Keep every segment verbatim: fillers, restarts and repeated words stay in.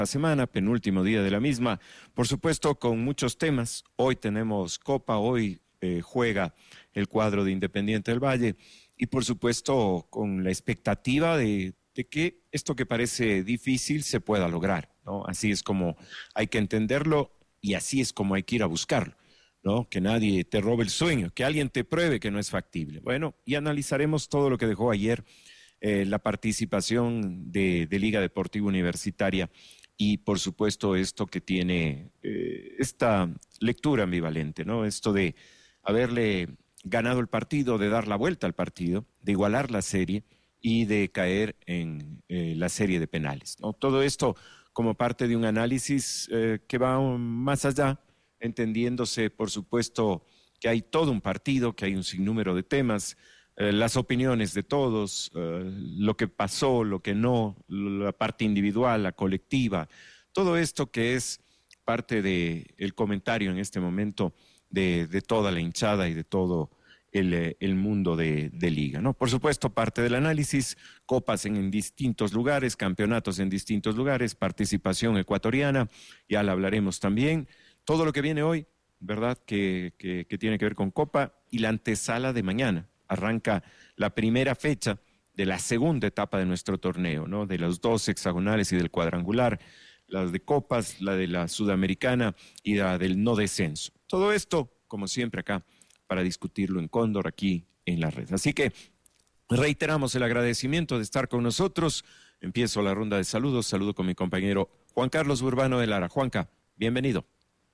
la semana, penúltimo día de la misma, por supuesto con muchos temas. Hoy tenemos Copa, hoy eh, juega el cuadro de Independiente del Valle y por supuesto con la expectativa de, de que esto que parece difícil se pueda lograr, ¿no? Así es como hay que entenderlo y así es como hay que ir a buscarlo, ¿no? Que nadie te robe el sueño, que alguien te pruebe que no es factible. Bueno, y analizaremos todo lo que dejó ayer eh, la participación de, de Liga Deportiva Universitaria. Y por supuesto esto que tiene eh, esta lectura ambivalente, ¿no? Esto de haberle ganado el partido, de dar la vuelta al partido, de igualar la serie y de caer en eh, la serie de penales, ¿no? Todo esto como parte de un análisis eh, que va más allá, entendiéndose por supuesto que hay todo un partido, que hay un sinnúmero de temas, Eh, las opiniones de todos, eh, lo que pasó, lo que no, la parte individual, la colectiva, todo esto que es parte del comentario en este momento de, de toda la hinchada y de todo el, eh, el mundo de, de liga, ¿no? Por supuesto, parte del análisis, copas en, en distintos lugares, campeonatos en distintos lugares, participación ecuatoriana, ya la hablaremos también, todo lo que viene hoy, ¿verdad? Que, que, que tiene que ver con Copa y la antesala de mañana. Arranca la primera fecha de la segunda etapa de nuestro torneo, ¿no? De los dos hexagonales y del cuadrangular, las de copas, la de la sudamericana y la del no descenso. Todo esto, como siempre acá, para discutirlo en Cóndor, aquí en la red. Así que reiteramos el agradecimiento de estar con nosotros. Empiezo la ronda de saludos. Saludo con mi compañero Juan Carlos Urbano de Lara. Juanca, bienvenido.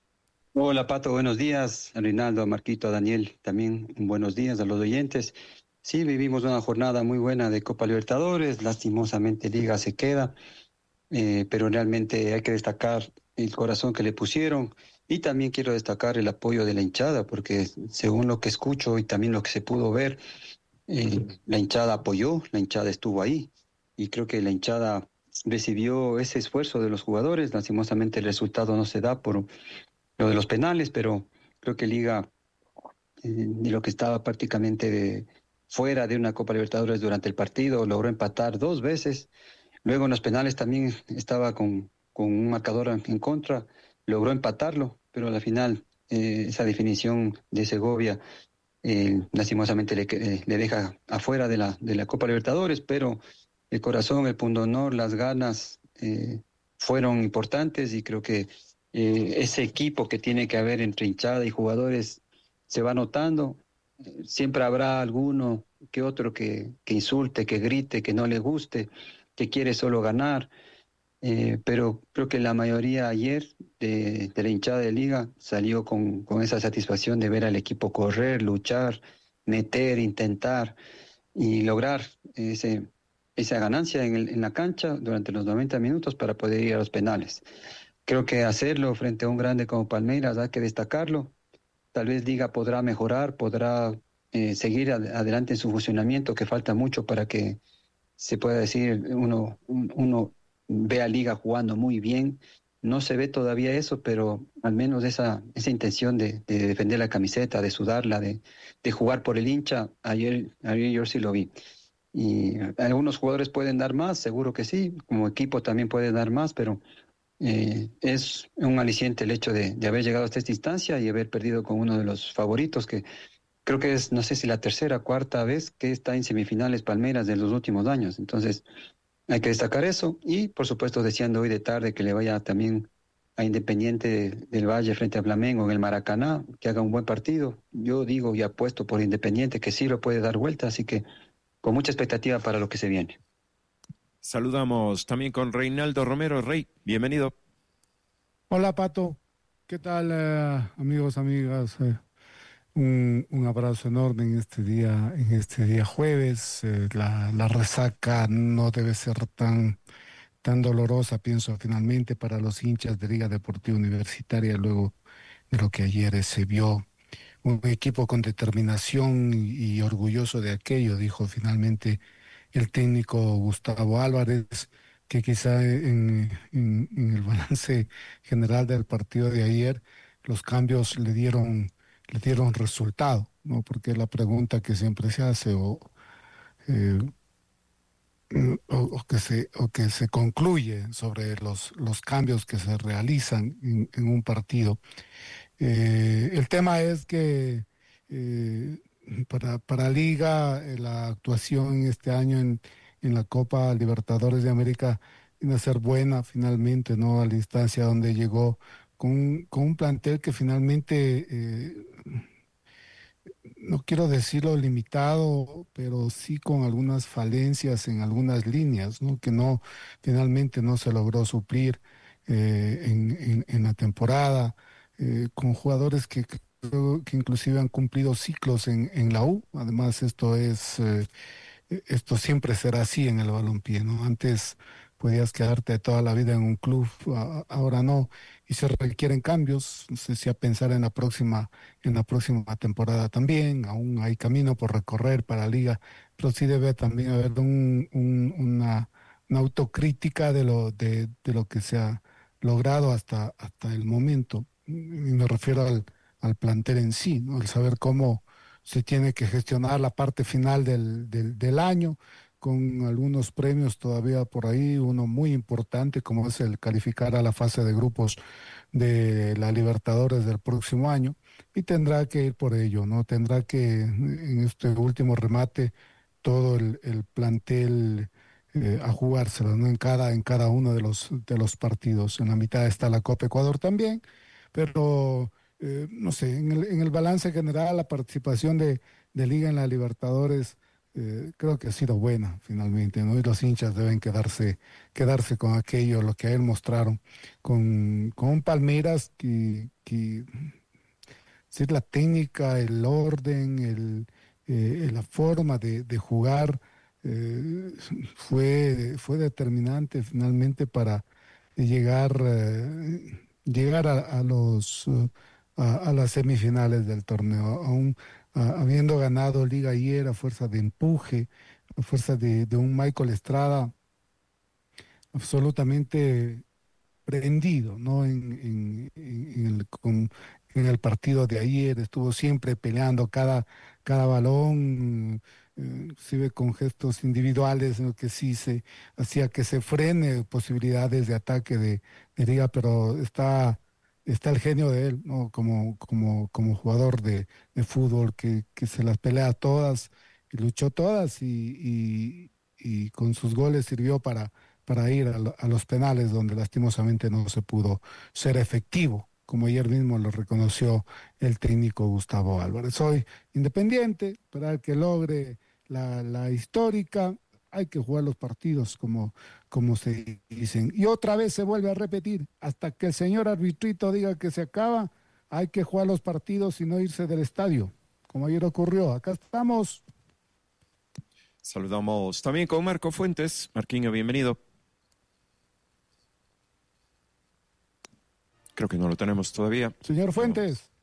Hola Pato, buenos días. A Reinaldo, a Marquito, a Daniel, también buenos días a los oyentes. Sí, vivimos una jornada muy buena de Copa Libertadores, lastimosamente Liga se queda, eh, pero realmente hay que destacar el corazón que le pusieron y también quiero destacar el apoyo de la hinchada, porque según lo que escucho y también lo que se pudo ver, eh, la hinchada apoyó, la hinchada estuvo ahí y creo que la hinchada recibió ese esfuerzo de los jugadores. Lastimosamente el resultado no se da por lo de los penales, pero creo que Liga, eh, de lo que estaba prácticamente de, fuera de una Copa Libertadores durante el partido, logró empatar dos veces. Luego en los penales también estaba con, con un marcador en contra, logró empatarlo, pero al final eh, esa definición de Segovia eh, lastimosamente le, eh, le deja afuera de la, de la Copa Libertadores, pero el corazón, el pundonor, las ganas eh, fueron importantes y creo que eh, ese equipo que tiene que haber entre hinchada y jugadores se va notando. Eh, siempre habrá alguno que otro que, que insulte, que grite, que no le guste, que quiere solo ganar. Eh, pero creo que la mayoría ayer de, de la hinchada de Liga salió con, con esa satisfacción de ver al equipo correr, luchar, meter, intentar y lograr ese, esa ganancia en, el, en la cancha durante los noventa minutos para poder ir a los penales. Creo que hacerlo frente a un grande como Palmeiras hay que destacarlo. Tal vez Liga podrá mejorar, podrá eh, seguir ad, adelante en su funcionamiento, que falta mucho para que se pueda decir uno, un, uno ve a Liga jugando muy bien. No se ve todavía eso, pero al menos esa, esa intención de, de defender la camiseta, de sudarla, de, de jugar por el hincha, ayer, ayer yo sí lo vi. Y algunos jugadores pueden dar más, seguro que sí, como equipo también puede dar más, pero eh, es un aliciente el hecho de, de haber llegado hasta esta instancia y haber perdido con uno de los favoritos, que creo que es, no sé si la tercera, cuarta vez que está en semifinales Palmeiras de los últimos años. Entonces, hay que destacar eso y, por supuesto, deseando hoy de tarde que le vaya también a Independiente de, del Valle frente a Flamengo en el Maracaná, que haga un buen partido. Yo digo y apuesto por Independiente que sí lo puede dar vuelta, así que con mucha expectativa para lo que se viene. Saludamos también con Reinaldo Romero. Rey, bienvenido. Hola Pato, ¿qué tal eh, amigos, amigas? Eh, un, un abrazo enorme en este día, en este día jueves. Eh, la, la resaca no debe ser tan, tan dolorosa, pienso finalmente, para los hinchas de Liga Deportiva Universitaria, luego de lo que ayer eh, se vio. Un equipo con determinación y, y orgulloso de aquello, dijo finalmente el técnico Gustavo Álvarez, que quizá en, en, en el balance general del partido de ayer los cambios le dieron, le dieron resultado, ¿no? Porque la pregunta que siempre se hace, o, eh, o, o que se, o que se concluye sobre los, los cambios que se realizan en, en un partido. Eh, el tema es que eh, para, para Liga, eh, la actuación este año en, en la Copa Libertadores de América viene a ser buena finalmente, ¿no? A la instancia donde llegó con, un- con un plantel que finalmente, eh, no quiero decirlo limitado, pero sí con algunas falencias en algunas líneas, ¿no? Que no, finalmente no se logró suplir eh, en, en- en la temporada, eh, con jugadores que creo que inclusive han cumplido ciclos en, en la U. Además, esto es eh, e- esto siempre será así en el balompié, ¿no? Antes podías quedarte toda la vida en un club, a- ahora no, y se requieren cambios. No sé si a pensar en la próxima, en la próxima temporada también, aún hay camino por recorrer para la liga, pero sí debe también haber un- un- una, una autocrítica de lo, de, de lo que se ha logrado hasta, hasta el momento. Y me refiero al, al plantel en sí, ¿no? El saber cómo se tiene que gestionar la parte final del, del, del año con algunos premios todavía por ahí, uno muy importante como es el calificar a la fase de grupos de la Libertadores del próximo año y tendrá que ir por ello, ¿no? Tendrá que en este último remate todo el, el plantel eh, a jugárselo, ¿no? En cada, en cada uno de los, de los partidos. En la mitad está la Copa Ecuador también, pero eh, no sé, en el, en el balance general, la participación de, de Liga en la Libertadores eh, creo que ha sido buena finalmente, ¿no? Y los hinchas deben quedarse, quedarse con aquello, lo que a él mostraron, con, con un Palmeiras que, que sí, la técnica, el orden, el, eh, la forma de, de jugar eh, fue, fue determinante finalmente para llegar, eh, llegar a, a los, eh, a, a las semifinales del torneo, aún a- habiendo ganado Liga ayer a fuerza de empuje, a fuerza de, de un Michael Estrada absolutamente prendido, ¿no? En, en- en- en el, con- en el partido de ayer, estuvo siempre peleando cada, cada balón, eh, inclusive con gestos individuales, en lo que sí se hacía que se frene posibilidades de ataque de, de Liga, pero está, está el genio de él, ¿no? Como, como, como jugador de, de fútbol que, que se las pelea todas y luchó todas y, y y con sus goles sirvió para para ir a, lo- a los penales donde lastimosamente no se pudo ser efectivo, como ayer mismo lo reconoció el técnico Gustavo Álvarez. Hoy Independiente, para que logre la, la histórica, hay que jugar los partidos como, como se dicen. Y otra vez se vuelve a repetir, hasta que el señor arbitrito diga que se acaba, hay que jugar los partidos y no irse del estadio, como ayer ocurrió. Acá estamos. Saludamos también con Marco Fuentes. Marquinho, bienvenido. Creo que no lo tenemos todavía. Señor Vamos. Fuentes.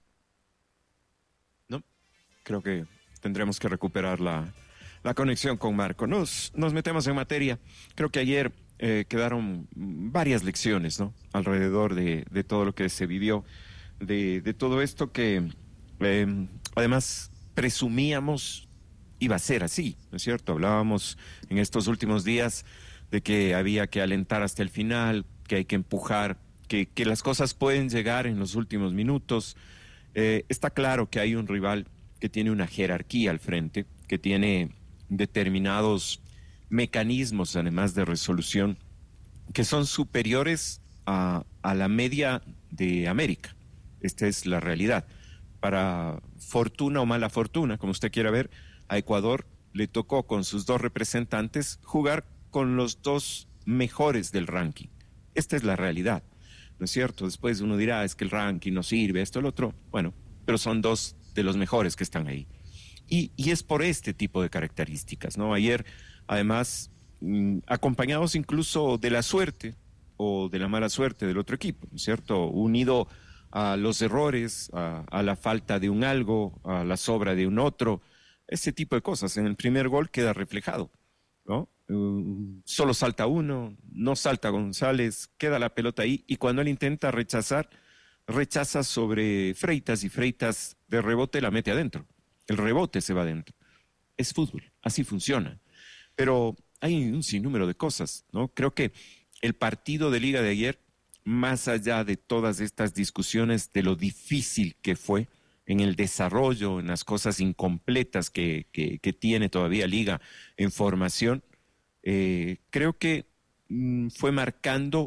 No, creo que tendremos que recuperar la, la conexión con Marco. Nos, nos metemos en materia. Creo que ayer eh, quedaron varias lecciones, ¿no? Alrededor de, de todo lo que se vivió, de, de todo esto que eh, además presumíamos iba a ser así, ¿no es cierto? Hablábamos en estos últimos días de que había que alentar hasta el final, que hay que empujar, que, que las cosas pueden llegar en los últimos minutos. Eh, está claro que hay un rival que tiene una jerarquía al frente, que tiene determinados mecanismos, además de resolución, que son superiores a, a la media de América. Esta es la realidad. Para fortuna o mala fortuna, como usted quiera ver, a Ecuador le tocó con sus dos representantes jugar con los dos mejores del ranking. Esta es la realidad, ¿no es cierto? Después uno dirá, es que el ranking no sirve, esto, el otro. Bueno, pero son dos de los mejores que están ahí. Y, y es por este tipo de características, ¿no? Ayer, además, mm, acompañados incluso de la suerte o de la mala suerte del otro equipo, ¿no es cierto? Unido a los errores, a, a la falta de un algo, a la sobra de un otro, ese tipo de cosas. En el primer gol queda reflejado, ¿no? Uh, solo salta uno, no salta González, queda la pelota ahí y cuando él intenta rechazar, rechaza sobre Freitas y Freitas de rebote la mete adentro. El rebote se va adentro. Es fútbol, así funciona. Pero hay un sinnúmero de cosas, ¿no? Creo que el partido de Liga de ayer, más allá de todas estas discusiones de lo difícil que fue en el desarrollo, en las cosas incompletas que, que, que tiene todavía Liga en formación, eh, creo que mm, fue marcando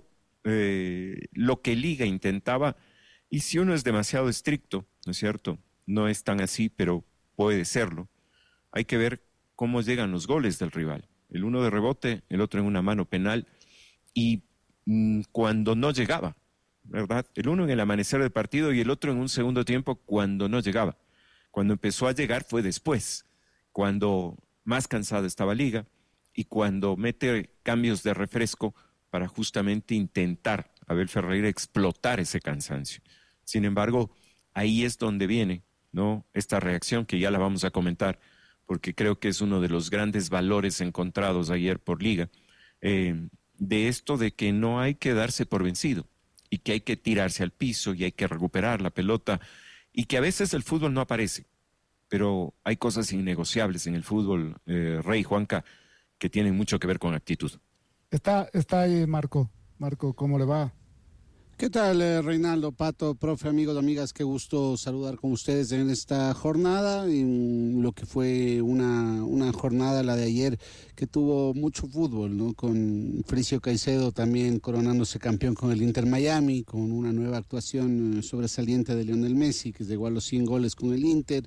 eh, lo que Liga intentaba, y si uno es demasiado estricto, ¿no es cierto? No es tan así, pero puede serlo. Hay que ver cómo llegan los goles del rival. El uno de rebote, el otro en una mano penal, y mm, cuando no llegaba, ¿verdad? El uno en el amanecer del partido y el otro en un segundo tiempo cuando no llegaba. Cuando empezó a llegar fue después, cuando más cansada estaba Liga y cuando mete cambios de refresco para justamente intentar Abel Ferreira explotar ese cansancio. Sin embargo, ahí es donde viene, ¿no?, esta reacción que ya la vamos a comentar, porque creo que es uno de los grandes valores encontrados ayer por Liga, eh, de esto de que no hay que darse por vencido y que hay que tirarse al piso y hay que recuperar la pelota y que a veces el fútbol no aparece, pero hay cosas innegociables en el fútbol, eh, Rey, Juanca, que tienen mucho que ver con actitud. Está, está ahí Marco. Marco, ¿cómo le va? ¿Qué tal, eh, Reinaldo, Pato, profe, amigos, amigas? Qué gusto saludar con ustedes en esta jornada, en lo que fue una, una jornada, la de ayer, que tuvo mucho fútbol, ¿no? Con Fricio Caicedo también coronándose campeón con el Inter Miami, con una nueva actuación sobresaliente de Lionel Messi, que llegó a los cien goles con el Inter,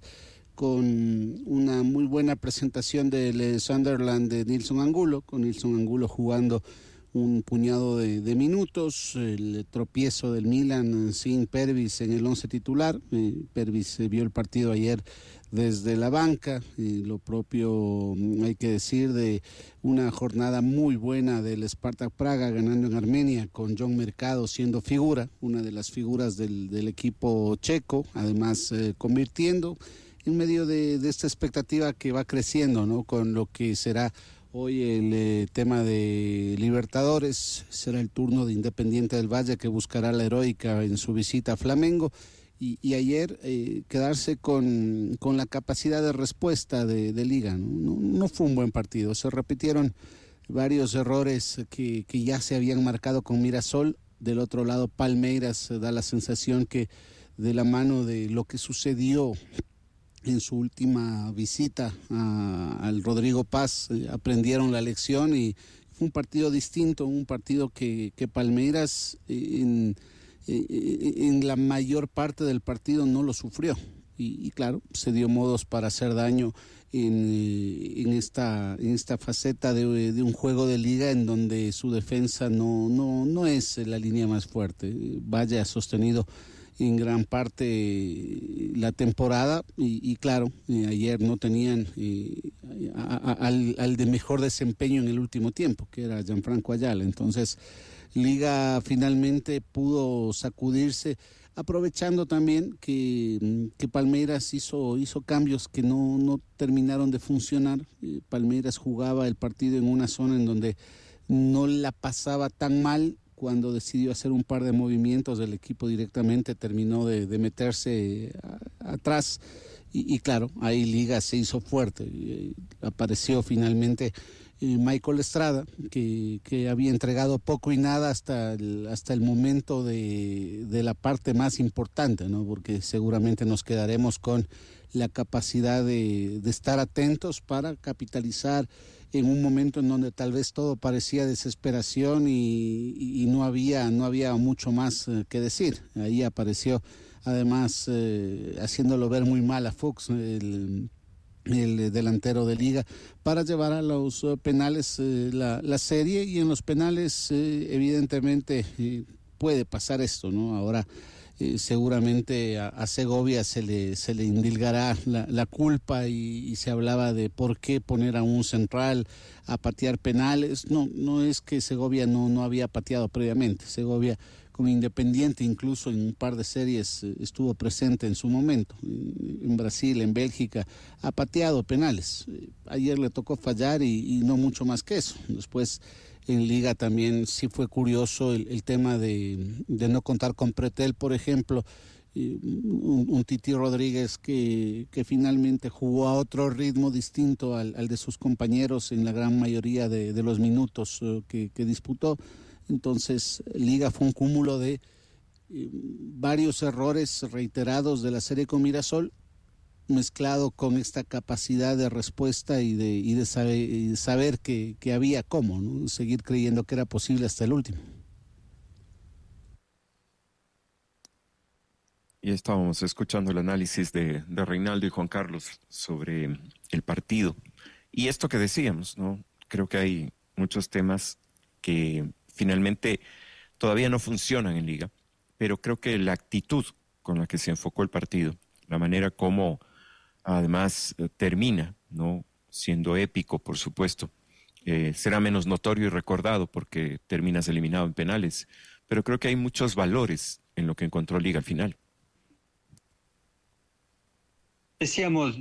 con una muy buena presentación del Sunderland de Nilson Angulo, con Nilson Angulo jugando un puñado de, de minutos, el tropiezo del Milan sin Pervis en el once titular. eh, Pervis eh, vio el partido ayer desde la banca, y lo propio hay que decir de una jornada muy buena del Spartak Praga ganando en Armenia, con John Mercado siendo figura, una de las figuras del, del equipo checo, además eh, convirtiendo en medio de, de esta expectativa que va creciendo, ¿no?, con lo que será hoy el eh, tema de Libertadores. Será el turno de Independiente del Valle, que buscará la heroica en su visita a Flamengo, y, y ayer eh, quedarse con, con la capacidad de respuesta de, de Liga, ¿no? No, no fue un buen partido, se repitieron varios errores que, que ya se habían marcado con Mirasol. Del otro lado, Palmeiras eh, da la sensación que de la mano de lo que sucedió en su última visita a, al Rodrigo Paz, eh, aprendieron la lección y fue un partido distinto, un partido que, que Palmeiras eh, en, eh, en la mayor parte del partido no lo sufrió y, y claro, se dio modos para hacer daño en, en, esta, en esta faceta de, de un juego de Liga en donde su defensa no, no, no es la línea más fuerte. Vaya sostenido en gran parte la temporada y, y claro, eh, ayer no tenían eh, a, a, al, al de mejor desempeño en el último tiempo, que era Gianfranco Ayala. Entonces Liga finalmente pudo sacudirse, aprovechando también que, que Palmeiras hizo, hizo cambios que no, no terminaron de funcionar. eh, Palmeiras jugaba el partido en una zona en donde no la pasaba tan mal. Cuando decidió hacer un par de movimientos, del equipo directamente terminó de, de meterse a, atrás y, y claro, ahí Liga se hizo fuerte. Y, eh, apareció finalmente eh, Michael Estrada, que, que había entregado poco y nada hasta el, hasta el momento de, de la parte más importante, ¿no? Porque seguramente nos quedaremos con la capacidad de, de estar atentos para capitalizar en un momento en donde tal vez todo parecía desesperación y, y no había no había mucho más eh, que decir. Ahí apareció además eh, haciéndolo ver muy mal a Fuchs, el, el delantero de Liga, para llevar a los uh, penales eh, la, la serie, y en los penales eh, evidentemente eh, puede pasar esto, ¿no? Ahora Eh, seguramente a, a Segovia se le, se le indilgará la, la culpa y, y se hablaba de por qué poner a un central a patear penales. No, no es que Segovia no, no había pateado previamente. Segovia con Independiente incluso en un par de series eh, estuvo presente en su momento. En, en Brasil, en Bélgica, ha pateado penales. Eh, ayer le tocó fallar y, y no mucho más que eso. Después en Liga también sí fue curioso el, el tema de, de no contar con Pretel, por ejemplo, un, un Titi Rodríguez que, que finalmente jugó a otro ritmo distinto al, al de sus compañeros en la gran mayoría de, de los minutos uh, que, que disputó. Entonces, Liga fue un cúmulo de eh, varios errores reiterados de la serie con Mirasol, mezclado con esta capacidad de respuesta y de, y de saber, y de saber que, que había cómo, ¿no? Seguir creyendo que era posible hasta el último. Y estábamos escuchando el análisis de, de Reinaldo y Juan Carlos sobre el partido. Y esto que decíamos, ¿no? Creo que hay muchos temas que finalmente todavía no funcionan en Liga, pero creo que la actitud con la que se enfocó el partido, la manera como además eh, termina, ¿no? Siendo épico, por supuesto, eh, será menos notorio y recordado porque terminas eliminado en penales, pero creo que hay muchos valores en lo que encontró Liga al final. Decíamos,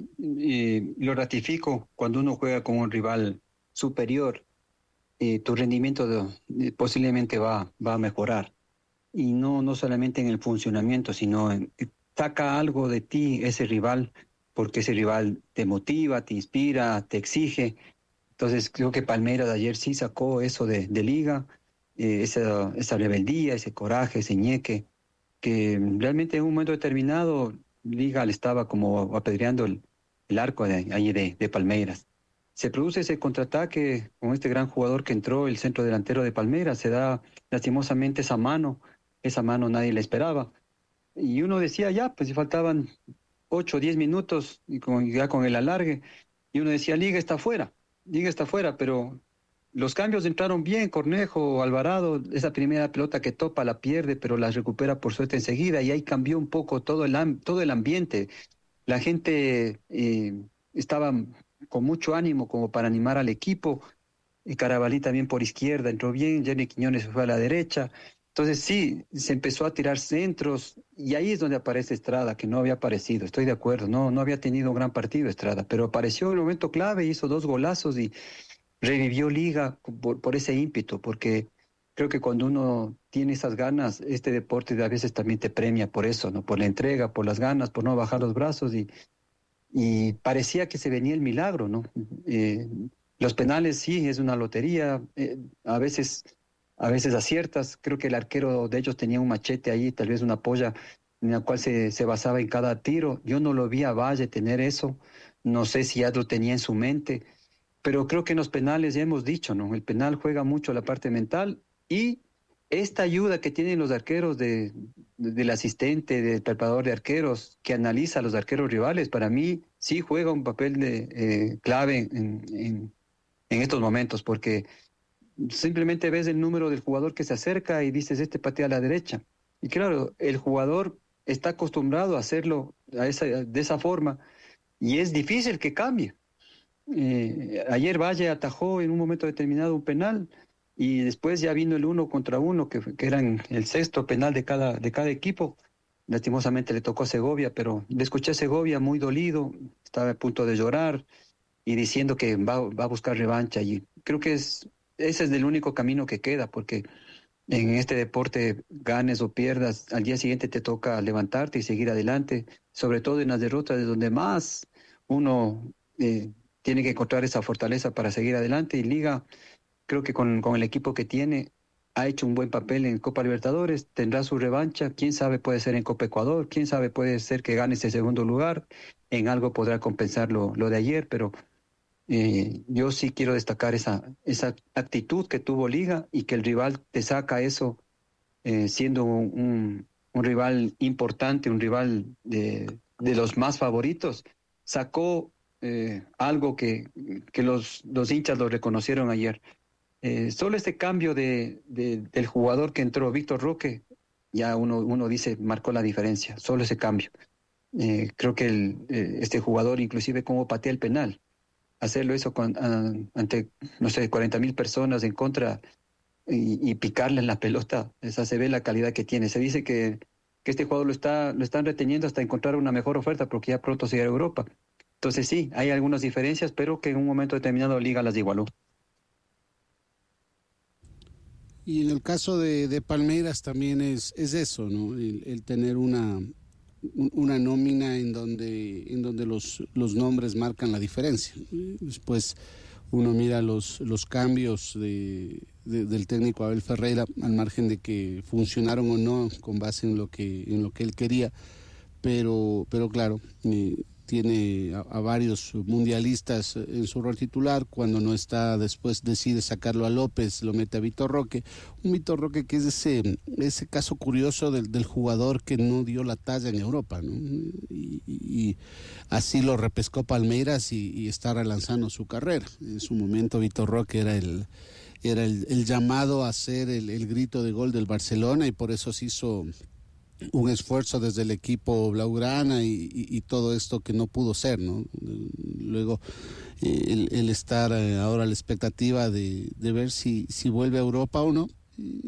eh, lo ratifico, cuando uno juega con un rival superior, eh, tu rendimiento de, eh, posiblemente va, va a mejorar. Y no, no solamente en el funcionamiento, sino en, saca algo de ti ese rival, porque ese rival te motiva, te inspira, te exige. Entonces creo que Palmeiras de ayer sí sacó eso de, de Liga, eh, esa, esa rebeldía, ese coraje, ese ñeque, que realmente en un momento determinado Liga le estaba como apedreando el, el arco de, ahí de, de Palmeiras. Se produce ese contraataque con este gran jugador que entró, el centro delantero de Palmeiras, se da lastimosamente esa mano, esa mano nadie la esperaba. Y uno decía, ya, pues si faltaban ocho o diez minutos, y con, ya con el alargue, y uno decía, Liga está fuera, Liga está fuera, pero los cambios entraron bien, Cornejo, Alvarado, esa primera pelota que topa la pierde, pero la recupera por suerte enseguida, y ahí cambió un poco todo el, todo el ambiente. La gente eh, estaba con mucho ánimo como para animar al equipo, y Carabalí también por izquierda entró bien, Jenny Quiñones fue a la derecha. Entonces sí, se empezó a tirar centros, y ahí es donde aparece Estrada, que no había aparecido, estoy de acuerdo, no, no había tenido un gran partido Estrada, pero apareció en el momento clave, hizo dos golazos y revivió Liga por, por ese ímpetu, porque creo que cuando uno tiene esas ganas, este deporte a veces también te premia por eso, ¿no? Por la entrega, por las ganas, por no bajar los brazos, y, y parecía que se venía el milagro, ¿no? Eh, los penales sí, es una lotería, eh, a veces, a veces aciertas, creo que el arquero de ellos tenía un machete ahí, tal vez una polla en la cual se, se basaba en cada tiro. Yo no lo vi a Valle tener eso, no sé si ya lo tenía en su mente, pero creo que en los penales ya hemos dicho, ¿no? El penal juega mucho la parte mental, y esta ayuda que tienen los arqueros de, de- del asistente, del preparador de arqueros, que analiza a los arqueros rivales, para mí sí juega un papel de, eh, clave en, en, en estos momentos, porque simplemente ves el número del jugador que se acerca y dices, este patea a la derecha. Y claro, el jugador está acostumbrado a hacerlo a esa, de esa forma, y es difícil que cambie. Eh, ayer Valle atajó en un momento determinado un penal, y después ya vino el uno contra uno, que, que eran el sexto penal de cada, de cada equipo. Lastimosamente le tocó a Segovia, pero le escuché a Segovia muy dolido, estaba a punto de llorar y diciendo que va, va a buscar revancha. Y creo que es, ese es el único camino que queda, porque en este deporte, ganes o pierdas, al día siguiente te toca levantarte y seguir adelante, sobre todo en las derrotas, de donde más uno eh, tiene que encontrar esa fortaleza para seguir adelante. Y Liga, creo que con, con el equipo que tiene, ha hecho un buen papel en Copa Libertadores, tendrá su revancha, quién sabe, puede ser en Copa Ecuador, quién sabe, puede ser que gane ese segundo lugar, en algo podrá compensar lo, lo de ayer, pero eh, yo sí quiero destacar esa, esa actitud que tuvo Liga, y que el rival te saca eso, eh, siendo un, un, un rival importante, un rival de, de los más favoritos, sacó eh, algo que, que los, los hinchas lo reconocieron ayer. Eh, solo este cambio de, de- del jugador que entró, Víctor Roque, ya uno, uno dice, marcó la diferencia, solo ese cambio. Eh, creo que el, eh, este jugador, inclusive cómo patea el penal, hacerlo eso con, ah, ante, no sé, cuarenta mil personas en contra, y, y picarle en la pelota, esa se ve la calidad que tiene. Se dice que, que este jugador lo, está, lo están reteniendo hasta encontrar una mejor oferta, porque ya pronto se irá a Europa. Entonces sí, hay algunas diferencias, pero que en un momento determinado Liga las igualó. Y en el caso de, de Palmeiras también es, es eso, ¿no? El, el tener una, una nómina en donde, en donde los, los nombres marcan la diferencia. Después uno mira los, los cambios de, de, del técnico Abel Ferreira, al margen de que funcionaron o no con base en lo que, en lo que él quería, pero, pero claro, eh, tiene a, a varios mundialistas en su rol titular. Cuando no está, después decide sacarlo a López, lo mete a Vitor Roque. Un Vitor Roque que es ese, ese caso curioso del, del jugador que no dio la talla en Europa, ¿no? Y, y, y así lo repescó Palmeiras y, y está relanzando su carrera. En su momento Vitor Roque era el, era el, el llamado a ser el, el grito de gol del Barcelona, y por eso se hizo un esfuerzo desde el equipo blaugrana y, y, y todo esto que no pudo ser, ¿no? Luego eh, el, el estar eh, ahora a la expectativa de, de ver si, si vuelve a Europa o no.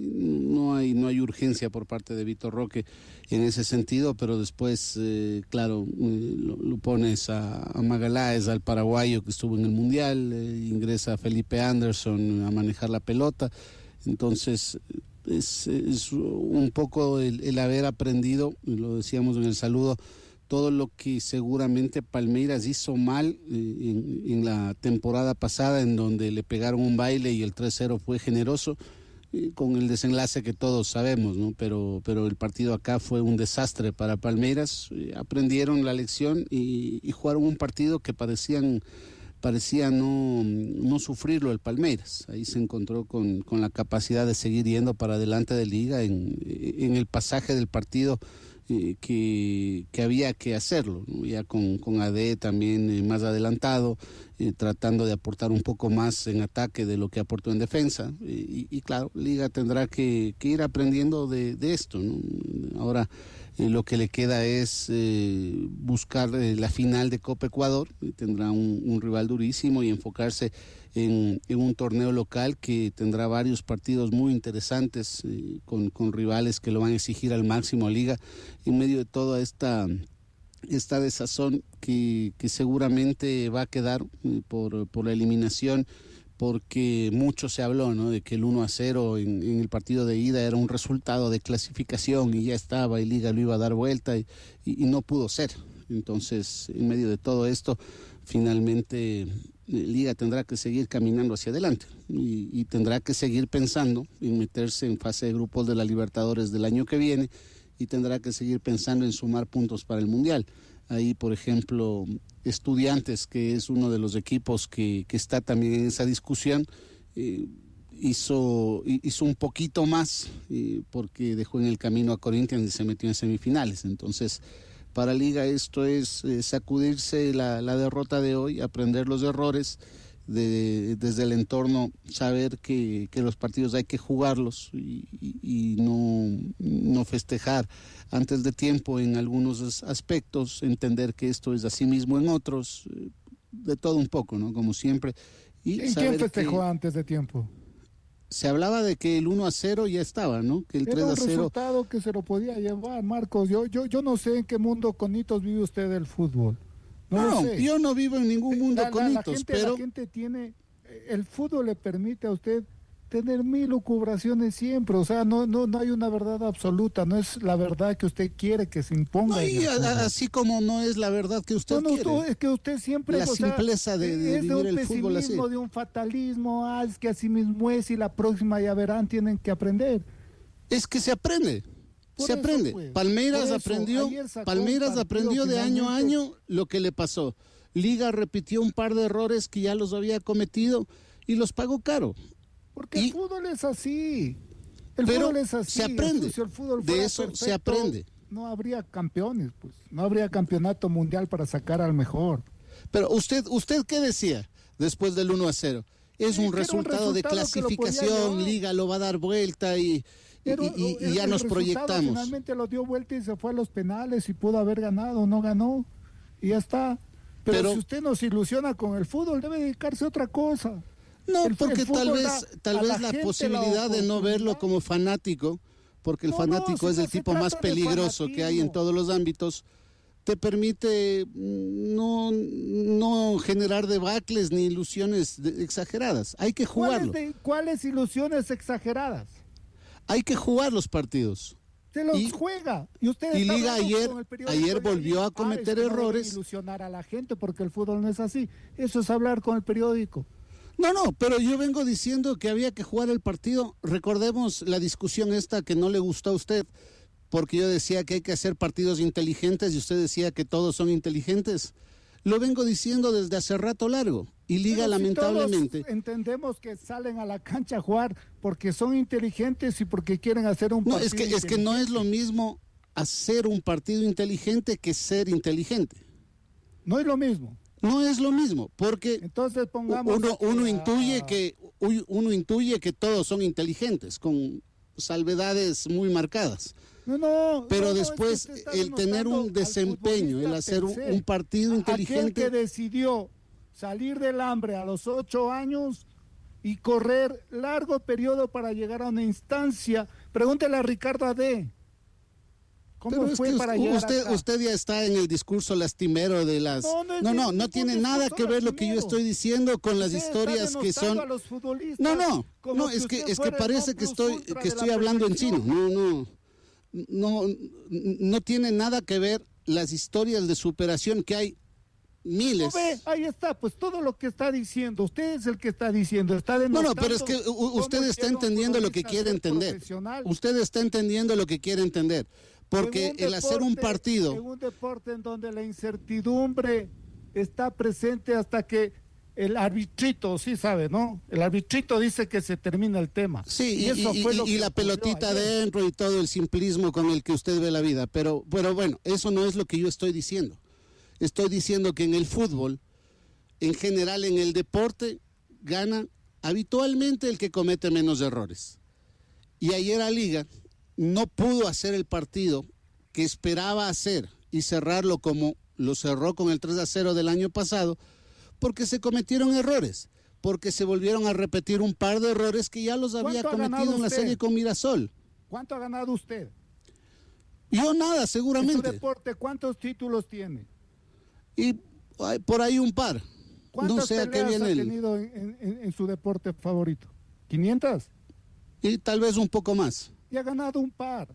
No hay, no hay urgencia por parte de Vitor Roque en ese sentido, pero después, eh, claro, eh, lo, lo pones a, a Magaláes, al paraguayo que estuvo en el Mundial, eh, ingresa Felipe Anderson a manejar la pelota, entonces es, es un poco el, el haber aprendido, lo decíamos en el saludo, todo lo que seguramente Palmeiras hizo mal eh, en, en la temporada pasada, en donde le pegaron un baile y el tres cero fue generoso, eh, con el desenlace que todos sabemos, ¿no? Pero, pero el partido acá fue un desastre para Palmeiras. Eh, aprendieron la lección y, y jugaron un partido que parecían... parecía no, no sufrirlo el Palmeiras. Ahí se encontró con, con la capacidad de seguir yendo para adelante de liga en, en el pasaje del partido eh, que, que había que hacerlo, ¿no? Ya con, con A D también eh, más adelantado, eh, tratando de aportar un poco más en ataque de lo que aportó en defensa. Eh, y, y claro, liga tendrá que, que ir aprendiendo de, de esto, ¿no? Ahora Eh, lo que le queda es eh, buscar eh, la final de Copa Ecuador. Eh, tendrá un, un rival durísimo y enfocarse en, en un torneo local que tendrá varios partidos muy interesantes eh, con, con rivales que lo van a exigir al máximo a Liga, en medio de toda esta, esta desazón que, que seguramente va a quedar eh, por, por la eliminación, porque mucho se habló, ¿no?, de que el uno a cero en, en el partido de ida era un resultado de clasificación y ya estaba, y Liga lo iba a dar vuelta, y, y, y no pudo ser. Entonces, en medio de todo esto, finalmente Liga tendrá que seguir caminando hacia adelante y, y tendrá que seguir pensando en meterse en fase de grupos de la Libertadores del año que viene, y tendrá que seguir pensando en sumar puntos para el Mundial. Ahí, por ejemplo, Estudiantes, que es uno de los equipos que, que está también en esa discusión, eh, hizo, hizo un poquito más eh, porque dejó en el camino a Corinthians y se metió en semifinales. Entonces, para Liga esto es eh, sacudirse la, la derrota de hoy, aprender los errores, de, desde el entorno saber que, que los partidos hay que jugarlos y, y, y no, no festejar antes de tiempo en algunos aspectos, entender que esto es así mismo en otros, de todo un poco, ¿no? Como siempre. Y ¿En quién festejó antes de tiempo? Se hablaba de que el uno a cero ya estaba, ¿no? Que el Era tres a un cero... resultado que se lo podía llevar, Marcos. Yo, yo, yo no sé en qué mundo con hitos vive usted del fútbol. No, no, lo sé. Yo no vivo en ningún mundo la, con la, hitos, la gente, pero... La gente tiene... El fútbol le permite a usted tener mil lucubraciones siempre, o sea, no, no, no hay una verdad absoluta, no es la verdad que usted quiere que se imponga. No, y a, así como no es la verdad que usted no, no, quiere. No, es que usted siempre... La simpleza sea, de, de es vivir de un el fútbol así. de un fatalismo, ah, es que así mismo es y la próxima ya verán, tienen que aprender. Es que se aprende. Por se eso, aprende. Pues, Palmeiras eso, aprendió, Palmeiras aprendió de año a año lo que le pasó. Liga repitió un par de errores que ya los había cometido y los pagó caro. Porque y, el fútbol es así. El pero fútbol es así. Se aprende. Si el fútbol de eso perfecto, se aprende. No habría campeones, pues. No habría campeonato mundial para sacar al mejor. Pero usted, ¿usted qué decía después del uno a cero? Es sí, un, resultado un resultado de clasificación, Liga lo va a dar vuelta y... Pero, y, y, y ya nos proyectamos. Finalmente lo dio vuelta y se fue a los penales y pudo haber ganado, no ganó y ya está. Pero, Pero si usted nos ilusiona con el fútbol, debe dedicarse a otra cosa. No, el, porque el tal vez, tal vez la, la posibilidad la de no verlo como fanático, porque el no, fanático no, si es el tipo más peligroso que hay en todos los ámbitos, te permite no, no generar debacles ni ilusiones de, exageradas. Hay que jugarlo. ¿Cuáles, de, ¿Cuáles ilusiones exageradas? Hay que jugar los partidos. Se los y, juega. Y, usted y Liga ayer, ayer volvió a cometer ah, es que errores. No ilusionar a la gente porque el fútbol no es así. Eso es hablar con el periódico. No, no, pero yo vengo diciendo que había que jugar el partido. Recordemos la discusión esta que no le gustó a usted, porque yo decía que hay que hacer partidos inteligentes y usted decía que todos son inteligentes. Lo vengo diciendo desde hace rato largo. Y Liga, pero lamentablemente... Si todos entendemos que salen a la cancha a jugar porque son inteligentes y porque quieren hacer un partido No, es que, es que no es lo mismo hacer un partido inteligente que ser inteligente. No es lo mismo. No es lo mismo, porque entonces pongamos uno, uno a... intuye que uno intuye que todos son inteligentes, con salvedades muy marcadas. No, no, pero no, después es que el tener un desempeño, el hacer un, un partido inteligente. Aquel que decidió salir del hambre a los ocho años y correr largo periodo para llegar a una instancia. Pregúntele a Ricardo Ade. ¿Cómo pero fue es que para usted, llegar usted, acá? usted ya está en el discurso lastimero de las... No, no, no, no, no tiene nada que ver lo que yo estoy diciendo con las historias que son... No, no, no, es que, es que parece que estoy, que estoy hablando en chino. No, no, no, no tiene nada que ver las historias de superación que hay miles. No ve, ahí está, pues todo lo que está diciendo, usted es el que está diciendo, está denotando. No, no, pero es que usted está entendiendo lo que quiere entender. Usted está entendiendo lo que quiere entender. Porque el hacer un partido... En un deporte en donde la incertidumbre está presente hasta que el arbitrito, sí sabe, ¿no? El arbitrito dice que se termina el tema. Sí, y, y, eso fue y, lo y que la pelotita adentro y todo el simplismo con el que usted ve la vida. Pero, pero bueno, eso no es lo que yo estoy diciendo. Estoy diciendo que en el fútbol, en general en el deporte, gana habitualmente el que comete menos errores. Y ayer a Liga no pudo hacer el partido que esperaba hacer y cerrarlo como lo cerró con el tres a cero del año pasado, porque se cometieron errores, porque se volvieron a repetir un par de errores que ya los había cometido en la serie con Mirasol. ¿Cuánto ha ganado usted? Yo nada, seguramente. En su deporte, ¿cuántos títulos tiene? Y ay, por ahí un par. No sé a qué viene ha él. tenido en, en, en su deporte favorito? ¿quinientas? Y tal vez un poco más. Y ha ganado un par.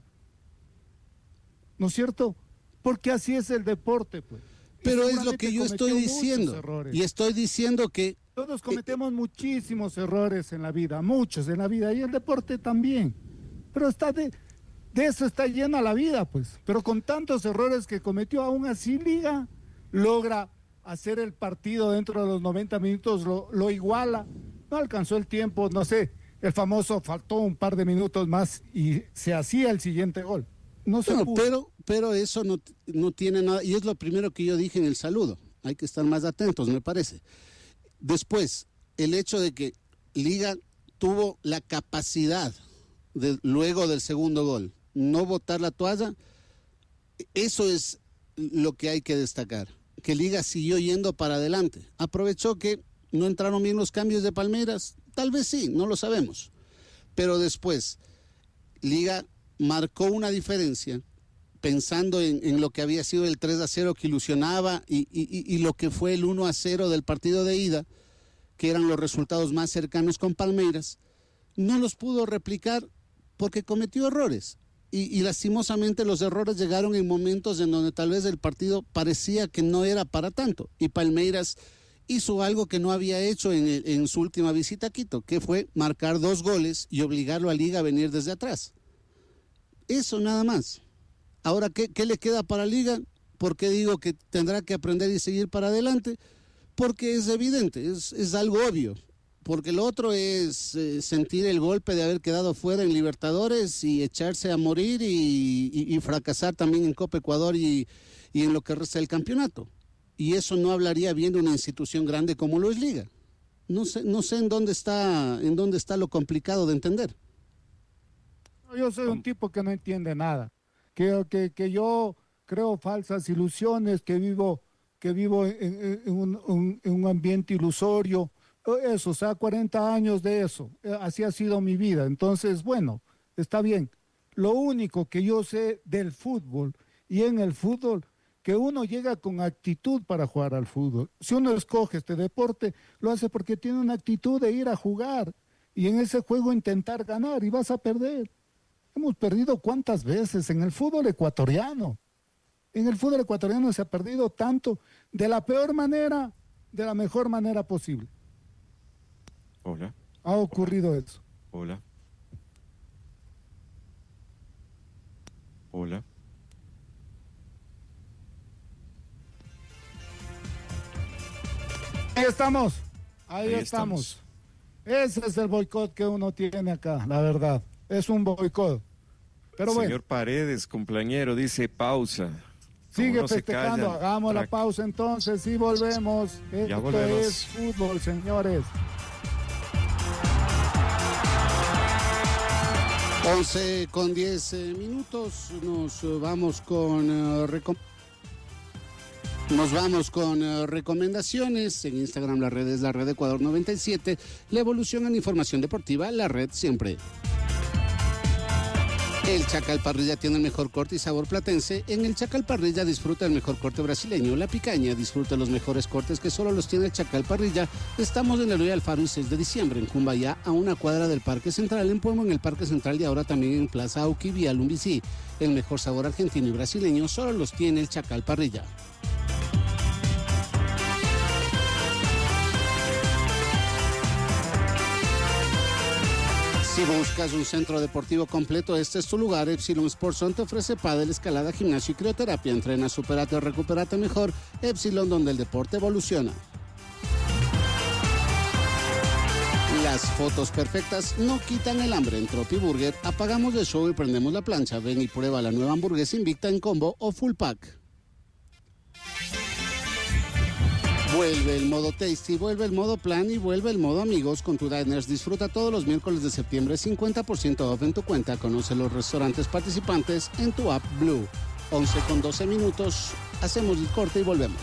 ¿No es cierto? Porque así es el deporte, pues. Pero es lo que yo estoy diciendo. Y estoy diciendo que... Todos cometemos eh, muchísimos errores en la vida, muchos en la vida, y el deporte también. Pero está de, de eso está llena la vida, pues. Pero con tantos errores que cometió, aún así Liga logra hacer el partido dentro de los noventa minutos, lo, lo iguala. No alcanzó el tiempo, no sé, el famoso faltó un par de minutos más y se hacía el siguiente gol. No se no, pudo. pero, pero eso no, no tiene nada, y es lo primero que yo dije en el saludo. Hay que estar más atentos, me parece. Después, el hecho de que Liga tuvo la capacidad, de, luego del segundo gol, no botar la toalla, eso es lo que hay que destacar. Que Liga siguió yendo para adelante. Aprovechó que no entraron bien los cambios de Palmeiras, tal vez sí, no lo sabemos. Pero después, Liga marcó una diferencia pensando en, en lo que había sido el tres a cero que ilusionaba y, y, y lo que fue el uno a cero del partido de ida, que eran los resultados más cercanos con Palmeiras, no los pudo replicar porque cometió errores. Y, y lastimosamente los errores llegaron en momentos en donde tal vez el partido parecía que no era para tanto. Y Palmeiras hizo algo que no había hecho en, el, en su última visita a Quito, que fue marcar dos goles y obligarlo a Liga a venir desde atrás. Eso nada más. Ahora, ¿qué, qué le queda para Liga? ¿Por qué digo que tendrá que aprender y seguir para adelante? Porque es evidente, es, es algo obvio. Porque lo otro es eh, sentir el golpe de haber quedado fuera en Libertadores y echarse a morir y, y, y fracasar también en Copa Ecuador y, y en lo que resta del campeonato. Y eso no hablaría bien de una institución grande como lo es Liga. No sé, no sé en dónde está, en dónde está lo complicado de entender. Yo soy un tipo que no entiende nada, que, que, que yo creo falsas ilusiones, que vivo, que vivo en, en, un, un, en un ambiente ilusorio, eso, o sea, cuarenta años de eso, así ha sido mi vida. Entonces, bueno, está bien. Lo único que yo sé del fútbol y en el fútbol, que uno llega con actitud para jugar al fútbol. Si uno escoge este deporte, lo hace porque tiene una actitud de ir a jugar y en ese juego intentar ganar y vas a perder. Hemos perdido cuántas veces en el fútbol ecuatoriano. En el fútbol ecuatoriano se ha perdido tanto, de la peor manera, de la mejor manera posible. Hola. Ha ocurrido eso. Hola. Hola. Ahí estamos. Ahí, Ahí estamos. estamos. Ese es el boicot que uno tiene acá, la verdad. Es un boicot. Pero Señor bueno. Paredes, cumpleañero, dice pausa. Sigue no festejando. Hagamos la pausa entonces y volvemos. Ya Esto volvemos. es fútbol, señores. once con diez eh, minutos. Nos eh, vamos con eh, recom- Nos vamos con uh, recomendaciones. En Instagram la red es la red Ecuador noventa y siete. La evolución en información deportiva, la red siempre. El Chacal Parrilla tiene el mejor corte y sabor platense. En el Chacal Parrilla disfruta el mejor corte brasileño, la picaña. Disfruta los mejores cortes que solo los tiene el Chacal Parrilla. Estamos en el Eloy Alfaro y seis de diciembre, en Cumbayá, a una cuadra del Parque Central, en Pueblo, en el Parque Central y ahora también en Plaza Auqui, vía Lumbicí. El mejor sabor argentino y brasileño solo los tiene el Chacal Parrilla. Si buscas un centro deportivo completo, este es tu lugar. Epsilon Sports Zone te ofrece pádel, escalada, gimnasio y crioterapia. Entrena, superate o recupérate mejor. Epsilon, donde el deporte evoluciona. Las fotos perfectas no quitan el hambre. En Tropi Burger apagamos el show y prendemos la plancha. Ven y prueba la nueva hamburguesa Invicta en combo o full pack. Vuelve el modo Tasty, vuelve el modo Plan y vuelve el modo Amigos con tu Diners. Disfruta todos los miércoles de septiembre cincuenta por ciento off en tu cuenta. Conoce los restaurantes participantes en tu app Blue. once con doce minutos. Hacemos el corte y volvemos.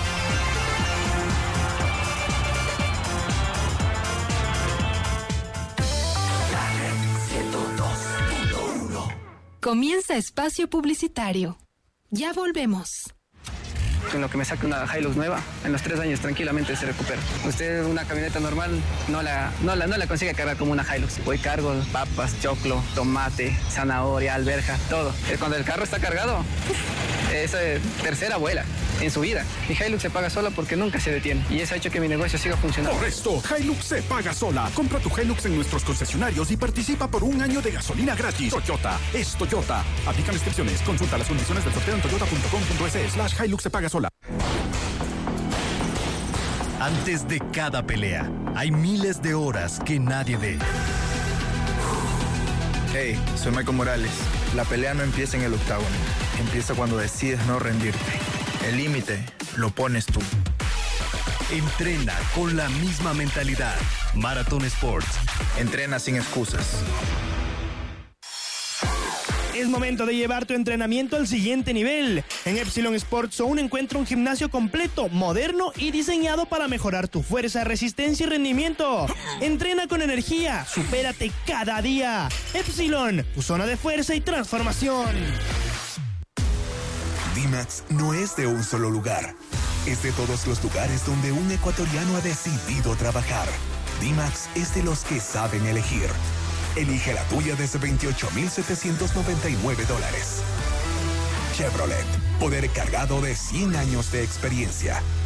Comienza espacio publicitario. Ya volvemos. En lo que me saque una Hilux nueva, en los tres años tranquilamente se recupera. Usted una camioneta normal no la, no la, no la consigue cargar como una Hilux. Voy cargo papas, choclo, tomate, zanahoria, alberja, todo. Cuando el carro está cargado, es eh, tercera vuela en su vida. Mi Hilux se paga sola porque nunca se detiene. Y eso ha hecho que mi negocio siga funcionando. Por esto, Hilux se paga sola. Compra tu Hilux en nuestros concesionarios y participa por un año de gasolina gratis. Toyota es Toyota. Aplican restricciones. Consulta las condiciones del sorteo en toyota punto com punto es slash Hilux se paga sola. Antes de cada pelea, hay miles de horas que nadie ve. Hey, soy Michael Morales. La pelea no empieza en el octágono. Empieza cuando decides no rendirte. El límite lo pones tú. Entrena con la misma mentalidad. Marathon Sports. Entrena sin excusas. Es momento de llevar tu entrenamiento al siguiente nivel. En Epsilon Sports Zone encuentra un gimnasio completo, moderno y diseñado para mejorar tu fuerza, resistencia y rendimiento. Entrena con energía, supérate cada día. Epsilon, tu zona de fuerza y transformación. D-Max no es de un solo lugar. Es de todos los lugares donde un ecuatoriano ha decidido trabajar. D-Max es de los que saben elegir. Elige la tuya desde veintiocho mil setecientos noventa y nueve dólares. Chevrolet, poder cargado de cien años de experiencia.